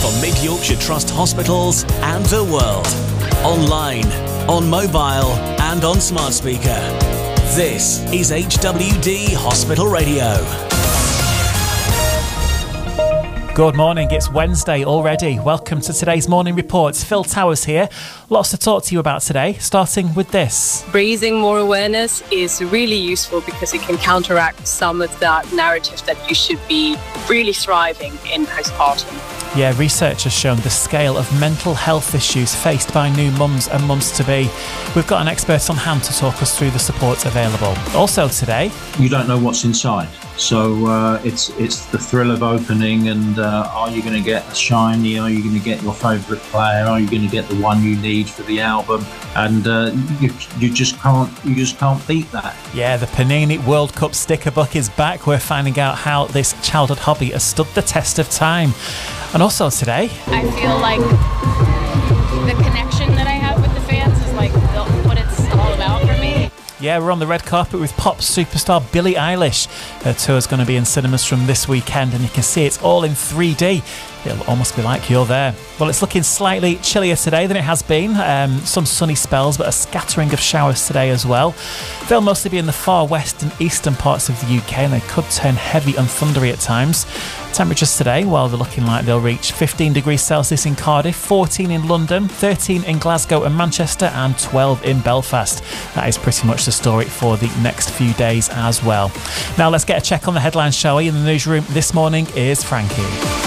for Mid-Yorkshire Trust hospitals and the world. Online, on mobile and on smart speaker. This is HWD Hospital Radio. Good morning, it's Wednesday already. Welcome to today's morning reports. Phil Towers here. Lots to talk to you about today, starting with this. Raising more awareness is really useful because it can counteract some of that narrative that you should be really thriving in postpartum. Yeah, research has shown the scale of mental health issues faced by new mums and mums-to-be. We've got an expert on hand to talk us through the support available. Also today... You don't know what's inside. So it's the thrill of opening and are you going to get a shiny? Are you going to get your favourite player? Are you going to get the one you need for the album? And you just can't beat that. Yeah, the Panini World Cup sticker book is back. We're finding out how this childhood hobby has stood the test of time. And also today, I feel like the connection that I have with the fans is like what it's all about for me. Yeah, we're on the red carpet with pop superstar Billie Eilish. Her tour's going to be in cinemas from this weekend and you can see it's all in 3D. It'll almost be like you're there. Well, it's looking slightly chillier today than it has been. Some sunny spells, but a scattering of showers today as well. They'll mostly be in the far west and eastern parts of the UK and they could turn heavy and thundery at times. Temperatures today, well, they're looking like they'll reach 15 degrees Celsius in Cardiff, 14 in London, 13 in Glasgow and Manchester and 12 in Belfast. That is pretty much the story for the next few days as well. Now let's get a check on the headlines, shall we? In the newsroom this morning is Frankie.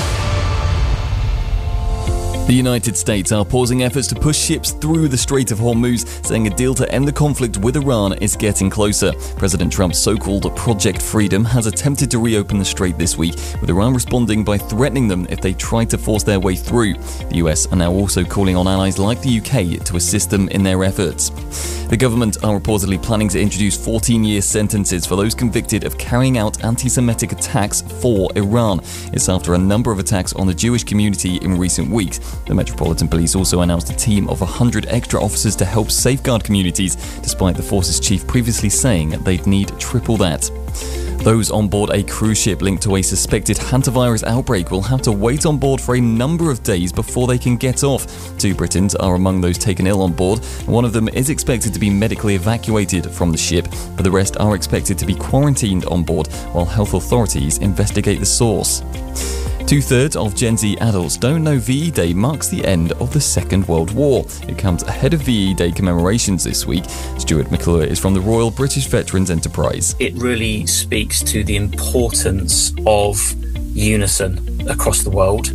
The United States are pausing efforts to push ships through the Strait of Hormuz, saying a deal to end the conflict with Iran is getting closer. President Trump's so-called Project Freedom has attempted to reopen the strait this week, with Iran responding by threatening them if they try to force their way through. The US are now also calling on allies like the UK to assist them in their efforts. The government are reportedly planning to introduce 14-year sentences for those convicted of carrying out anti-Semitic attacks for Iran. It's after a number of attacks on the Jewish community in recent weeks. The Metropolitan Police also announced a team of 100 extra officers to help safeguard communities, despite the force's chief previously saying they'd need triple that. Those on board a cruise ship linked to a suspected hantavirus outbreak will have to wait on board for a number of days before they can get off. 2 Britons are among those taken ill on board. One of them is expected to be medically evacuated from the ship, but the rest are expected to be quarantined on board while health authorities investigate the source. 2/3 of Gen Z adults don't know VE Day marks the end of the Second World War. It comes ahead of VE Day commemorations this week. Stuart McClure is from the Royal British Veterans Enterprise. It really speaks to the importance of unison across the world.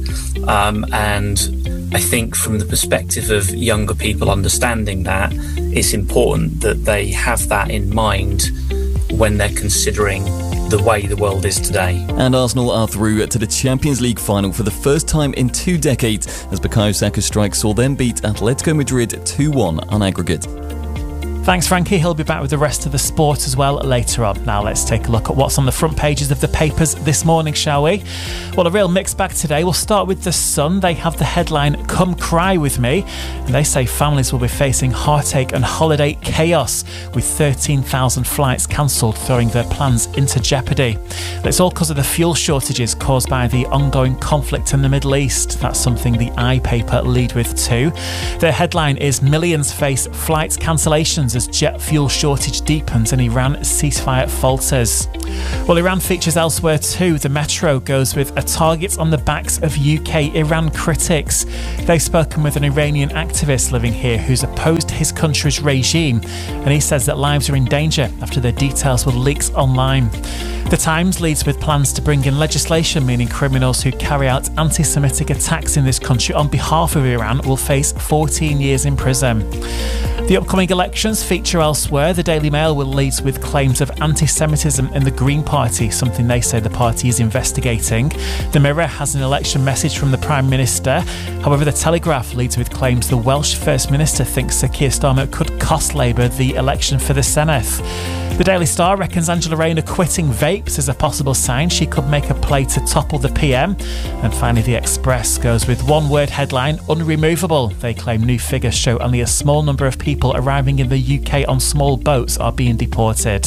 And I think from the perspective of younger people understanding that, it's important that they have that in mind when they're considering the way the world is today. And Arsenal are through to the Champions League final for the first time in 2 decades as Bukayo Saka's strike saw them beat Atletico Madrid 2-1 on aggregate. Thanks, Frankie. He'll be back with the rest of the sport as well later on. Now let's take a look at what's on the front pages of the papers this morning, shall we? Well, a real mixed bag today. We'll start with The Sun. They have the headline, "Come Cry With Me." And they say families will be facing heartache and holiday chaos with 13,000 flights cancelled, throwing their plans into jeopardy. It's all because of the fuel shortages caused by the ongoing conflict in the Middle East. That's something the iPaper lead with too. Their headline is, "Millions face flight cancellations as jet fuel shortage deepens and Iran ceasefire falters." Well, Iran features elsewhere too. The Metro goes with a target on the backs of UK Iran critics. They've spoken with an Iranian activist living here who's opposed his country's regime, and he says that lives are in danger after their details were leaked online. The Times leads with plans to bring in legislation meaning criminals who carry out anti-Semitic attacks in this country on behalf of Iran will face 14 years in prison. The upcoming elections feature elsewhere. The Daily Mail will lead with claims of anti-Semitism in the Green Party, something they say the party is investigating. The Mirror has an election message from the Prime Minister. However, the Telegraph leads with claims the Welsh First Minister thinks Sir Keir Starmer could cost Labour the election for the Senate. The Daily Star reckons Angela Rayner quitting vapes is a possible sign she could make a play to topple the PM. And finally, The Express goes with one-word headline, unremovable. They claim new figures show only a small number of people arriving in the UK on small boats are being deported.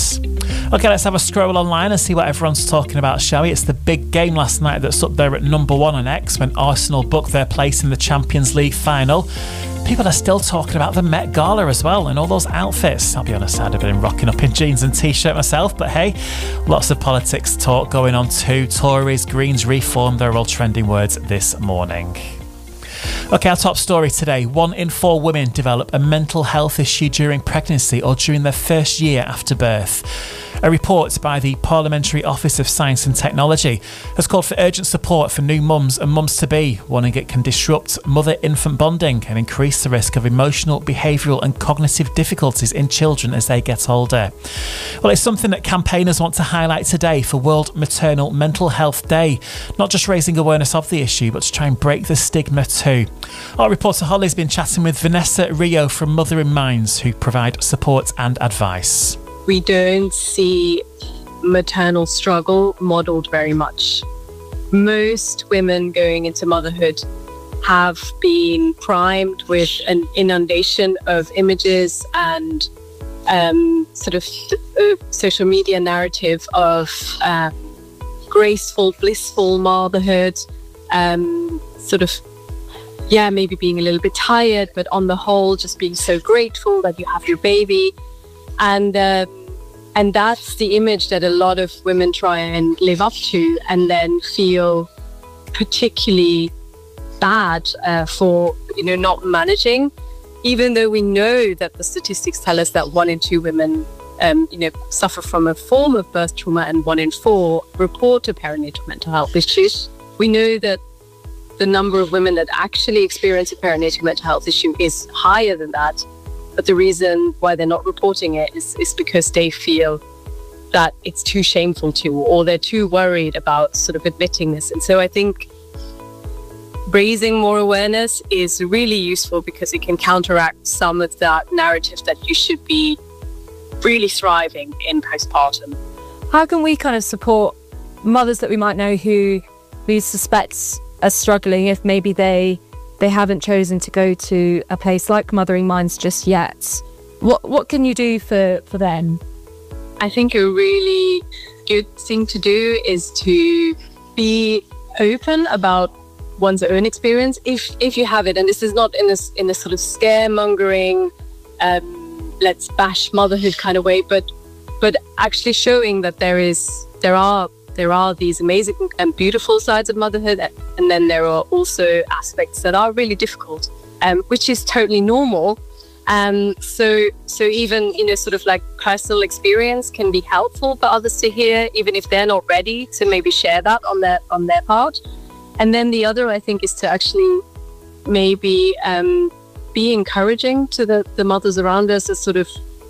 OK, let's have a scroll online and see what everyone's talking about, shall we? It's the big game last night that's up there at number 1 on X when Arsenal booked their place in the Champions League final. People are still talking about the Met Gala as well and all those outfits. I'll be honest, I'd have been rocking up in jeans and t-shirt myself, but hey, lots of politics talk going on too. Tories, Greens, Reform, they're all trending words this morning. OK, our top story today. 1 in 4 women develop a mental health issue during pregnancy or during their first year after birth. A report by the Parliamentary Office of Science and Technology has called for urgent support for new mums and mums-to-be, warning it can disrupt mother-infant bonding and increase the risk of emotional, behavioural and cognitive difficulties in children as they get older. Well, it's something that campaigners want to highlight today for World Maternal Mental Health Day, not just raising awareness of the issue, but to try and break the stigma too. Our reporter Holly's been chatting with Vanessa Rio from Mother in Minds, who provide support and advice. We don't see maternal struggle modelled very much. Most women going into motherhood have been primed with an inundation of images and social media narrative of graceful, blissful motherhood, maybe being a little bit tired, but on the whole, just being so grateful that you have your baby. And that's the image that a lot of women try and live up to, and then feel particularly bad for not managing, even though we know that the statistics tell us that 1 in 2 women suffer from a form of birth trauma and 1 in 4 report a perinatal mental health issues. We know that the number of women that actually experience a perinatal mental health issue is higher than that. But the reason why they're not reporting it is because they feel that it's too shameful to, or they're too worried about sort of admitting this. And so I think raising more awareness is really useful because it can counteract some of that narrative that you should be really thriving in postpartum. How can we kind of support mothers that we might know who we suspect are struggling if maybe they haven't chosen to go to a place like Mothering Minds just yet? What can you do for them? I think a really good thing to do is to be open about one's own experience if you have it. And this is not in a sort of scaremongering, let's bash motherhood kind of way, but actually showing that there are these amazing and beautiful sides of motherhood, and then there are also aspects that are really difficult, which is totally normal. So even sort of like personal experience can be helpful for others to hear, even if they're not ready to maybe share that on their part. And then the other, I think, is to actually maybe be encouraging to the mothers around us, as sort of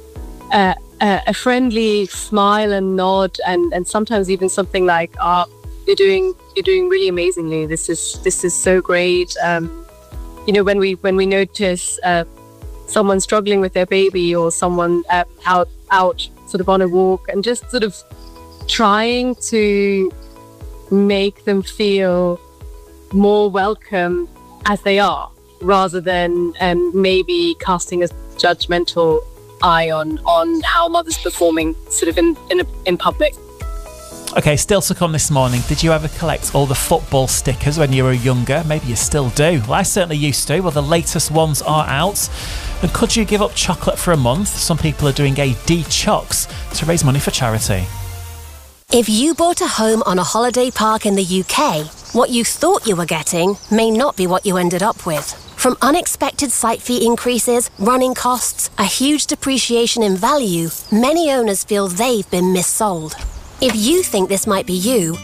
a friendly smile and nod, and sometimes even something like, you're doing really amazingly. This is so great. When we notice someone struggling with their baby, or someone out sort of on a walk, and just sort of trying to make them feel more welcome as they are, rather than maybe casting a judgmental eye on how mothers performing sort of in public. OK, still to come this morning. Did you ever collect all the football stickers when you were younger? Maybe you still do. Well, I certainly used to. Well, the latest ones are out. And could you give up chocolate for a month? Some people are doing a D-Chocs to raise money for charity. If you bought a home on a holiday park in the UK, what you thought you were getting may not be what you ended up with. From unexpected site fee increases, running costs, a huge depreciation in value, many owners feel they've been missold. If you think this might be you,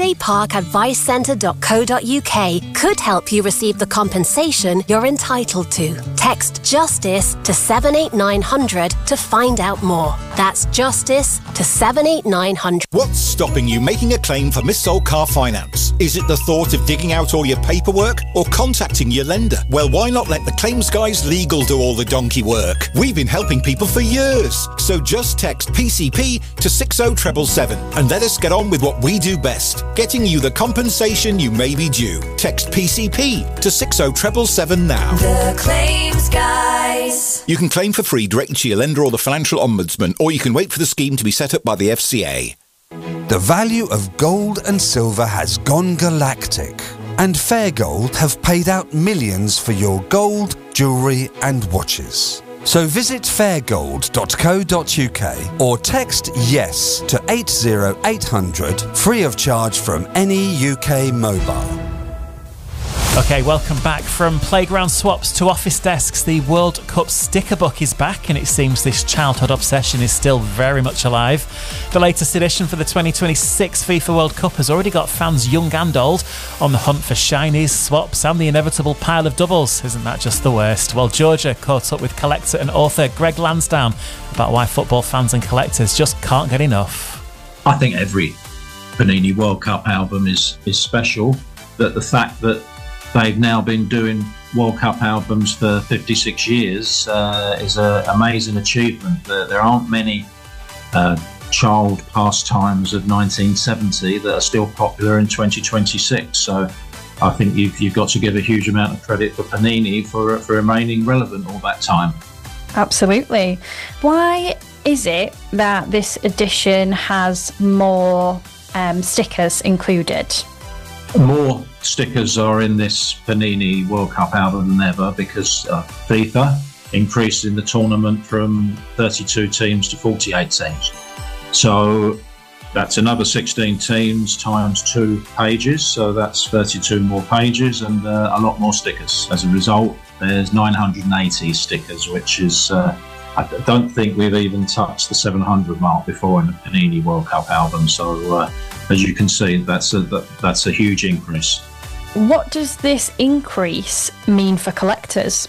holidayparkadvicecentre.co.uk could help you receive the compensation you're entitled to. Text JUSTICE to 78900 to find out more. That's JUSTICE to 78900. What's stopping you making a claim for missold car finance? Is it the thought of digging out all your paperwork or contacting your lender? Well, why not let the Claims Guys Legal do all the donkey work? We've been helping people for years. So just text PCP to 60777. And let us get on with what we do best, getting you the compensation you may be due. Text PCP to 60777 now. The Claims Guys. You can claim for free directly to your lender or the Financial Ombudsman, or you can wait for the scheme to be set up by the FCA. The value of gold and silver has gone galactic, and Fair Gold have paid out millions for your gold, jewellery and watches. So visit fairgold.co.uk or text YES to 80800 free of charge from any UK mobile. Okay, welcome back. From playground swaps to office desks, the World Cup sticker book is back, and it seems this childhood obsession is still very much alive. The latest edition for the 2026 FIFA World Cup has already got fans young and old on the hunt for shinies, swaps and the inevitable pile of doubles. Isn't that just the worst? Well, Georgia caught up with collector and author Greg Lansdowne about why football fans and collectors just can't get enough. I think every Panini World Cup album is special, but the fact that they've now been doing World Cup albums for 56 years is an amazing achievement. There aren't many child pastimes of 1970 that are still popular in 2026. So I think you've got to give a huge amount of credit for Panini for remaining relevant all that time. Absolutely. Why is it that this edition has more stickers included? More stickers are in this Panini World Cup album than ever because FIFA increasing the tournament from 32 teams to 48 teams. So that's another 16 teams times 2 pages, so that's 32 more pages and a lot more stickers. As a result, there's 980 stickers, which is I don't think we've even touched the 700 mark before in the Panini World Cup album. So as you can see, that's a huge increase. What does this increase mean for collectors?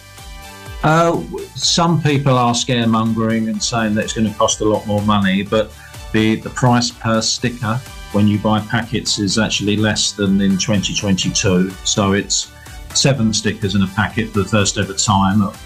Some people are scaremongering and saying that it's going to cost a lot more money, but the price per sticker when you buy packets is actually less than in 2022. So it's 7 stickers in a packet for the first ever time at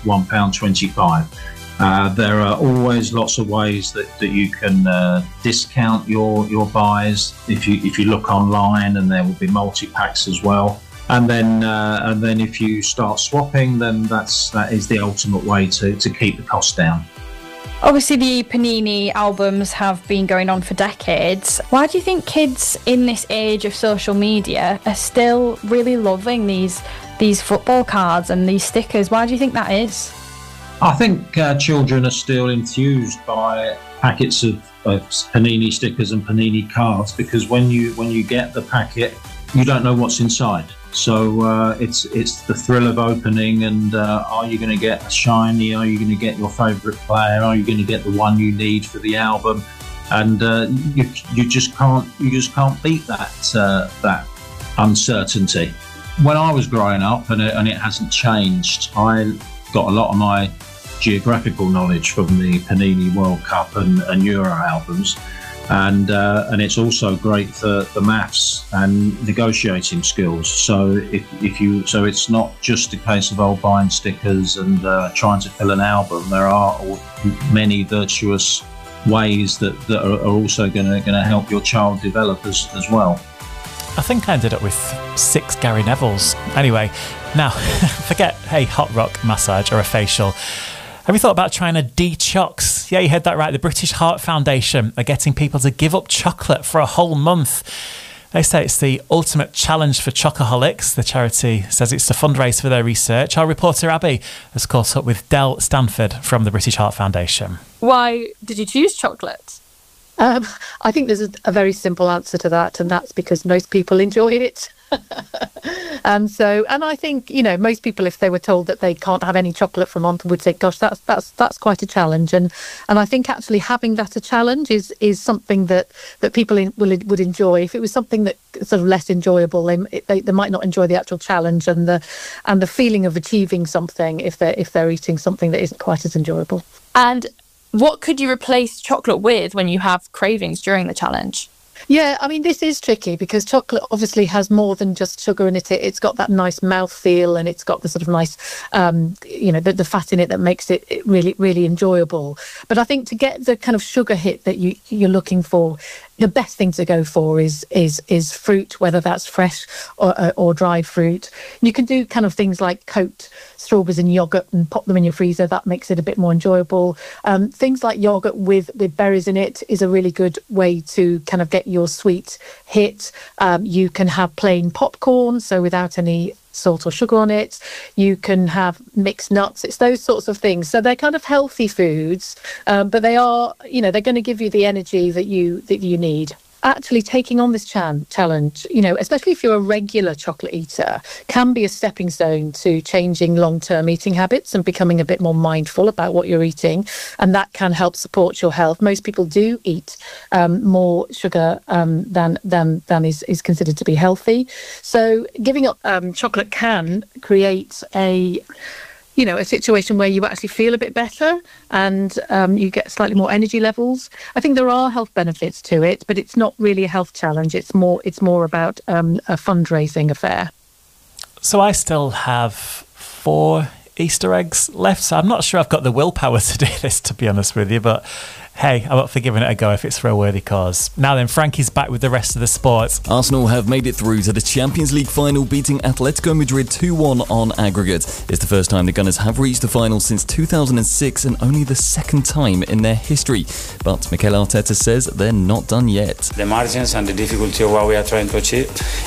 £1.25. There are always lots of ways that you can discount your buys if you look online, and there will be multi-packs as well. And then if you start swapping, then that is the ultimate way to keep the cost down. Obviously, the Panini albums have been going on for decades. Why do you think kids in this age of social media are still really loving these football cards and these stickers? Why do you think that is? I think children are still enthused by packets of Panini stickers and Panini cards, because when you get the packet, you don't know what's inside. So it's the thrill of opening, and are you going to get a shiny? Are you going to get your favourite player? Are you going to get the one you need for the album? And you just can't beat that uncertainty. When I was growing up, and it hasn't changed, I got a lot of my geographical knowledge from the Panini World Cup and Euro albums. And it's also great for the maths and negotiating skills. So so it's not just a case of buying stickers and trying to fill an album. There are many virtuous ways that are also going to help your child develop as well. I think I ended up with 6 Gary Nevilles. Anyway, now forget a hot rock massage or a facial. Have you thought about trying a de-chocs? Yeah, you heard that right. The British Heart Foundation are getting people to give up chocolate for a whole month. They say it's the ultimate challenge for chocoholics. The charity says it's to fundraise for their research. Our reporter Abby has caught up with Del Stanford from the British Heart Foundation. Why did you choose chocolate? I think there's a very simple answer to that, and that's because most people enjoy it. And I think, most people, if they were told that they can't have any chocolate for a month, would say, gosh, that's quite a challenge. And I think actually having that a challenge is something that people would enjoy. If it was something that sort of less enjoyable, they might not enjoy the actual challenge and the feeling of achieving something if they're eating something that isn't quite as enjoyable. And what could you replace chocolate with when you have cravings during the challenge? Yeah, I mean, this is tricky because chocolate obviously has more than just sugar in it. It's got that nice mouthfeel, and it's got the sort of nice, the fat in it that makes it really, really enjoyable. But I think to get the kind of sugar hit that you're looking for, the best thing to go for is fruit, whether that's fresh or dried fruit. You can do kind of things like coat strawberries in yogurt and pop them in your freezer. That makes it a bit more enjoyable. Things like yogurt with berries in it is a really good way to kind of get your sweet hit. You can have plain popcorn, so without any salt or sugar on it. You can have mixed nuts. It's those sorts of things. So they're kind of healthy foods, but they are, they're going to give you the energy that you need. Actually taking on this challenge, especially if you're a regular chocolate eater, can be a stepping stone to changing long-term eating habits and becoming a bit more mindful about what you're eating. And that can help support your health. Most people do eat more sugar than is considered to be healthy. So giving up chocolate can create a situation where you actually feel a bit better and you get slightly more energy levels. I think there are health benefits to it, but it's not really a health challenge. It's more about a fundraising affair. So I still have 4 Easter eggs left, so I'm not sure I've got the willpower to do this, to be honest with you, but hey, I'm up for giving it a go if it's for a worthy cause. Now then, Frankie's back with the rest of the sports. Arsenal have made it through to the Champions League final, beating Atletico Madrid 2-1 on aggregate. It's the first time the Gunners have reached the final since 2006 and only the second time in their history. But Mikel Arteta says they're not done yet. The margins and the difficulty of what we are trying to achieve,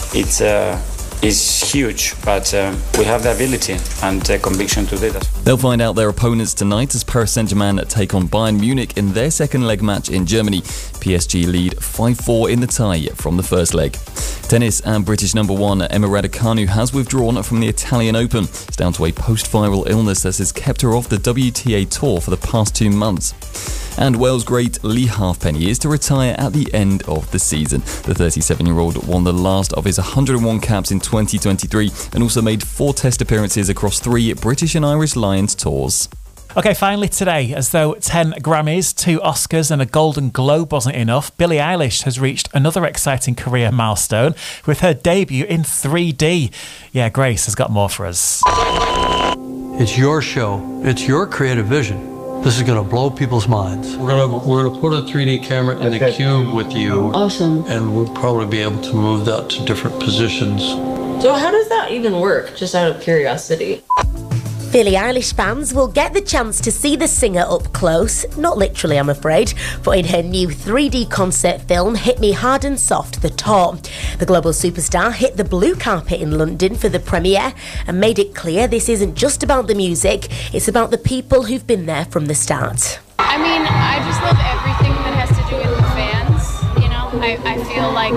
it's huge, but we have the ability and the conviction to do that. They'll find out their opponents tonight as Paris Saint-Germain take on Bayern Munich in their second leg match in Germany. PSG lead 5-4 in the tie from the first leg. Tennis and British number 1 Emma Raducanu has withdrawn from the Italian Open. It's down to a post-viral illness that has kept her off the WTA Tour for the past 2 months. And Wales great Lee Halfpenny is to retire at the end of the season. The 37-year-old won the last of his 101 caps in 2023 and also made 4 test appearances across 3 British and Irish Lions tours. Okay, finally today, as though 10 Grammys, 2 Oscars and a Golden Globe wasn't enough, Billie Eilish has reached another exciting career milestone with her debut in 3D. Yeah, Grace has got more for us. It's your show. It's your creative vision. This is going to blow people's minds. We're gonna put a 3D camera in a cube with you. Awesome. And we'll probably be able to move that to different positions. So how does that even work, just out of curiosity? Billie Eilish fans will get the chance to see the singer up close, not literally I'm afraid, but in her new 3D concert film Hit Me Hard and Soft, The Tour. The global superstar hit the blue carpet in London for the premiere and made it clear this isn't just about the music, it's about the people who've been there from the start. I mean, I just love everything that has to do with the fans, I feel like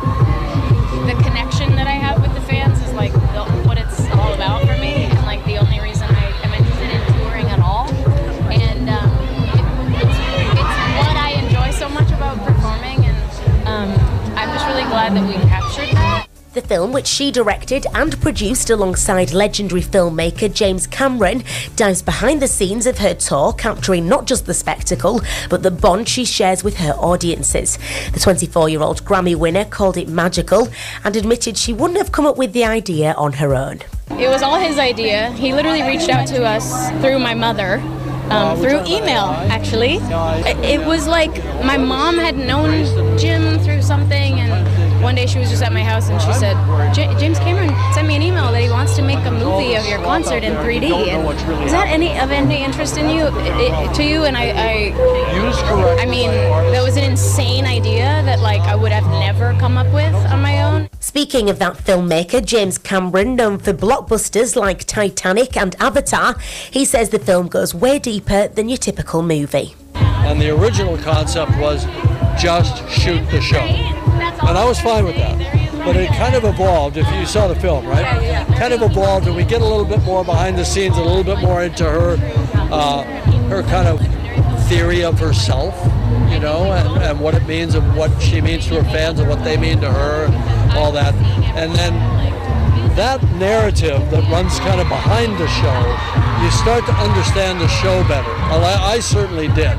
the connection that I have with the fans is like what it's all about for me, and like the only reason I'm interested in touring at all. And it's what I enjoy so much about performing, and I'm just really glad that we captured that. The film, which she directed and produced alongside legendary filmmaker James Cameron, dives behind the scenes of her tour, capturing not just the spectacle, but the bond she shares with her audiences. The 24-year-old Grammy winner called it magical and admitted she wouldn't have come up with the idea on her own. It was all his idea. He literally reached out to us through my mother. Through email, actually. It was like my mom had known Jim through something, and one day she was just at my house and she said, James Cameron sent me an email that he wants to make a movie of your concert in 3D. And is that of any interest in you? To you? And I mean, that was an insane idea that I would have never come up with on my own. Speaking of that filmmaker, James Cameron, known for blockbusters like Titanic and Avatar, he says the film goes way deeper than your typical movie. And the original concept was just shoot the show. And I was fine with that. But it kind of evolved, if you saw the film, right? Kind of evolved, and we get a little bit more behind the scenes, a little bit more into her kind of theory of herself, and what it means and what she means to her fans and what they mean to her, all that. And then that narrative that runs kind of behind the show, you start to understand the show better. I certainly did,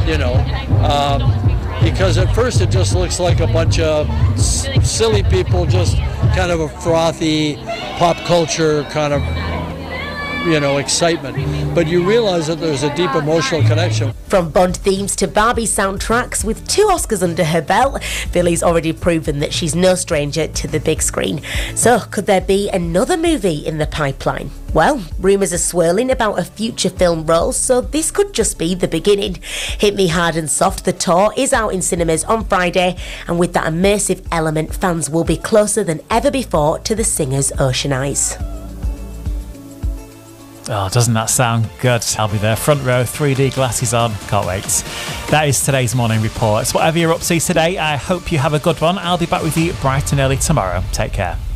because at first it just looks like a bunch of silly people, just kind of a frothy pop culture kind of, excitement. But you realize that there's a deep emotional connection. From Bond themes to Barbie soundtracks, with 2 Oscars under her belt, Billy's already proven that she's no stranger to the big screen. So, could there be another movie in the pipeline? Well, rumours are swirling about a future film role, so this could just be the beginning. Hit Me Hard and Soft, the tour, is out in cinemas on Friday, and with that immersive element, fans will be closer than ever before to the singer's Ocean Eyes. Oh, doesn't that sound good? I'll be there, front row, 3D glasses on. Can't wait. That is today's morning report. So whatever you're up to today, I hope you have a good one. I'll be back with you bright and early tomorrow. Take care.